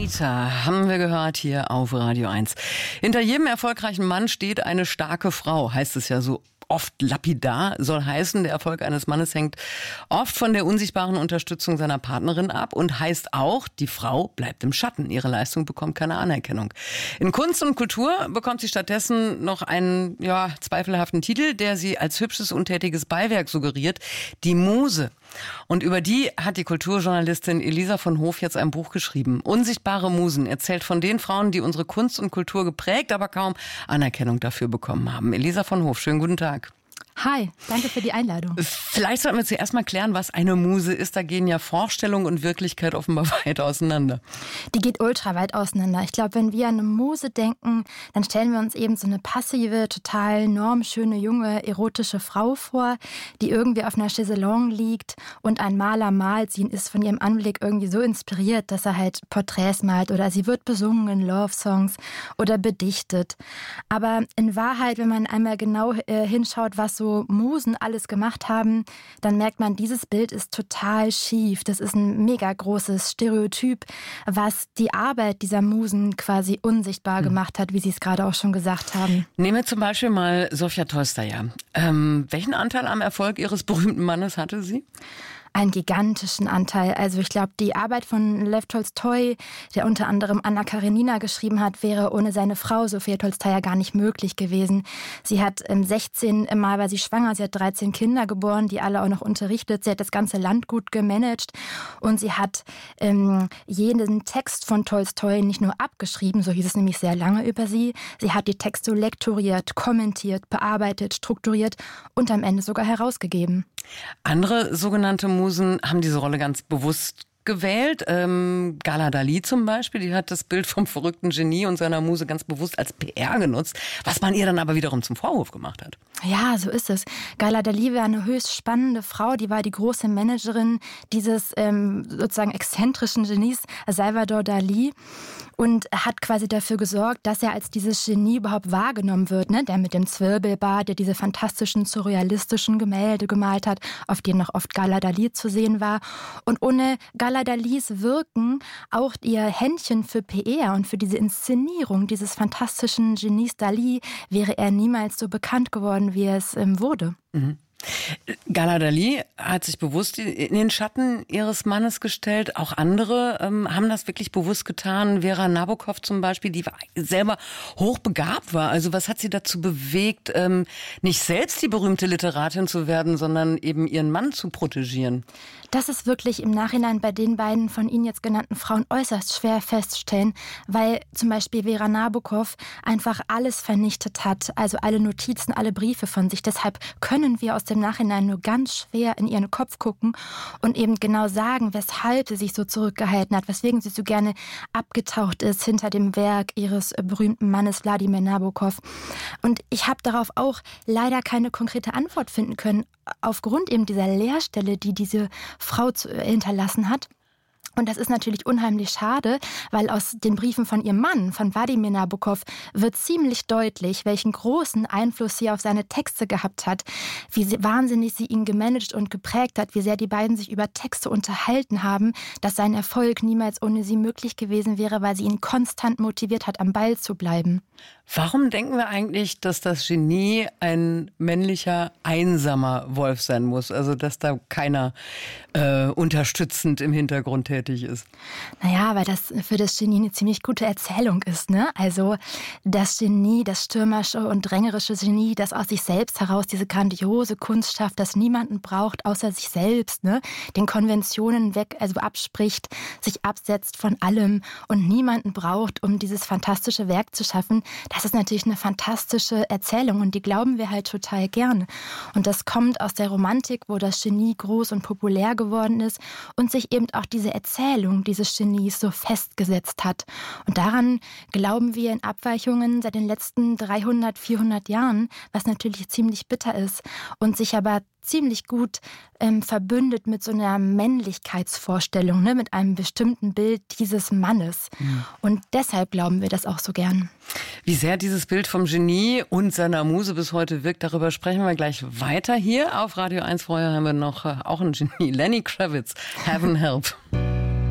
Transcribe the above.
Later haben wir gehört hier auf Radio 1. Hinter jedem erfolgreichen Mann steht eine starke Frau, heißt es ja so oft lapidar, soll heißen, der Erfolg eines Mannes hängt oft von der unsichtbaren Unterstützung seiner Partnerin ab und heißt auch, die Frau bleibt im Schatten. Ihre Leistung bekommt keine Anerkennung. In Kunst und Kultur bekommt sie stattdessen noch einen zweifelhaften Titel, der sie als hübsches, untätiges Beiwerk suggeriert, die Muse. Und über die hat die Kulturjournalistin Elisa von Hoof jetzt ein Buch geschrieben. Unsichtbare Musen erzählt von den Frauen, die unsere Kunst und Kultur geprägt, aber kaum Anerkennung dafür bekommen haben. Elisa von Hoof, schönen guten Tag. Hi, danke für die Einladung. Vielleicht sollten wir zuerst mal klären, was eine Muse ist. Da gehen ja Vorstellung und Wirklichkeit offenbar weit auseinander. Die geht ultra weit auseinander. Ich glaube, wenn wir an eine Muse denken, dann stellen wir uns eben so eine passive, total normschöne, junge, erotische Frau vor, die irgendwie auf einer Chaiselongue liegt und ein Maler malt. Sie ist von ihrem Anblick irgendwie so inspiriert, dass er halt Porträts malt oder sie wird besungen in Love-Songs oder bedichtet. Aber in Wahrheit, wenn man einmal genau hinschaut, was so Musen alles gemacht haben, dann merkt man, dieses Bild ist total schief. Das ist ein mega großes Stereotyp, was die Arbeit dieser Musen quasi unsichtbar gemacht hat, wie Sie es gerade auch schon gesagt haben. Nehmen wir zum Beispiel mal Sofia Tolstaja. Welchen Anteil am Erfolg Ihres berühmten Mannes hatte sie? Einen gigantischen Anteil. Also ich glaube, die Arbeit von Lew Tolstoi, der unter anderem Anna Karenina geschrieben hat, wäre ohne seine Frau Sofia Tolstaja gar nicht möglich gewesen. Sie hat 16 Mal war sie schwanger, sie hat 13 Kinder geboren, die alle auch noch unterrichtet. Sie hat das ganze Land gut gemanagt und sie hat jeden Text von Tolstoi nicht nur abgeschrieben, so hieß es nämlich sehr lange über sie. Sie hat die Texte lektoriert, kommentiert, bearbeitet, strukturiert und am Ende sogar herausgegeben. Andere sogenannte Musen haben diese Rolle ganz bewusst gewählt. Gala Dali zum Beispiel, die hat das Bild vom verrückten Genie und seiner Muse ganz bewusst als PR genutzt, was man ihr dann aber wiederum zum Vorwurf gemacht hat. Ja, so ist es. Gala Dali war eine höchst spannende Frau, die war die große Managerin dieses sozusagen exzentrischen Genies Salvador Dali und hat quasi dafür gesorgt, dass er als dieses Genie überhaupt wahrgenommen wird, ne? Der mit dem Zwirbelbart, der diese fantastischen, surrealistischen Gemälde gemalt hat, auf denen noch oft Gala Dali zu sehen war. Und ohne Gala Dalis Wirken, auch ihr Händchen für PR und für diese Inszenierung dieses fantastischen Genies Dali, wäre er niemals so bekannt geworden, wie er es wurde. Mhm. Gala Dali hat sich bewusst in den Schatten ihres Mannes gestellt. Auch andere haben das wirklich bewusst getan. Vera Nabokov zum Beispiel, die selber hochbegabt war. Also was hat sie dazu bewegt, nicht selbst die berühmte Literatin zu werden, sondern eben ihren Mann zu protegieren? Das ist wirklich im Nachhinein bei den beiden von Ihnen jetzt genannten Frauen äußerst schwer festzustellen, weil zum Beispiel Vera Nabokov einfach alles vernichtet hat, also alle Notizen, alle Briefe von sich. Deshalb können wir aus dem Nachhinein nur ganz schwer in ihren Kopf gucken und eben genau sagen, weshalb sie sich so zurückgehalten hat, weswegen sie so gerne abgetaucht ist hinter dem Werk ihres berühmten Mannes Wladimir Nabokov. Und ich habe darauf auch leider keine konkrete Antwort finden können, aufgrund eben dieser Leerstelle, die diese Frau hinterlassen hat. Und das ist natürlich unheimlich schade, weil aus den Briefen von ihrem Mann, von Wladimir Nabokov, wird ziemlich deutlich, welchen großen Einfluss sie auf seine Texte gehabt hat, wie wahnsinnig sie ihn gemanagt und geprägt hat, wie sehr die beiden sich über Texte unterhalten haben, dass sein Erfolg niemals ohne sie möglich gewesen wäre, weil sie ihn konstant motiviert hat, am Ball zu bleiben. Warum denken wir eigentlich, dass das Genie ein männlicher, einsamer Wolf sein muss? Also dass da keiner unterstützend im Hintergrund tätig ist? Naja, weil das für das Genie eine ziemlich gute Erzählung ist, ne? Also das Genie, das stürmerische und drängerische Genie, das aus sich selbst heraus diese grandiose Kunst schafft, das niemanden braucht außer sich selbst, ne? Den Konventionen abspricht, sich absetzt von allem und niemanden braucht, um dieses fantastische Werk zu schaffen. Das ist natürlich eine fantastische Erzählung und die glauben wir halt total gerne. Und das kommt aus der Romantik, wo das Genie groß und populär geworden ist und sich eben auch diese Erzählung dieses Genies so festgesetzt hat. Und daran glauben wir in Abweichungen seit den letzten 300, 400 Jahren, was natürlich ziemlich bitter ist und sich aber ziemlich gut verbündet mit so einer Männlichkeitsvorstellung, ne, mit einem bestimmten Bild dieses Mannes. Mhm. Und deshalb glauben wir das auch so gern. Wie sehr dieses Bild vom Genie und seiner Muse bis heute wirkt, darüber sprechen wir gleich weiter hier auf Radio 1. Vorher haben wir noch auch ein Genie, Lenny Kravitz, Heaven Help.